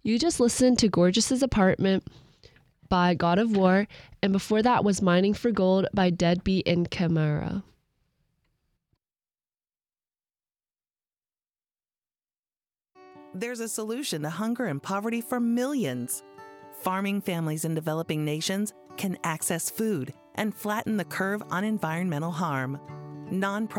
You just listened to Gorgeous's Apartment by God of War, and before that was Mining for Gold by Deadbeat and Chimera. There's a solution to hunger and poverty for millions. Farming families in developing nations can access food and flatten the curve on environmental harm.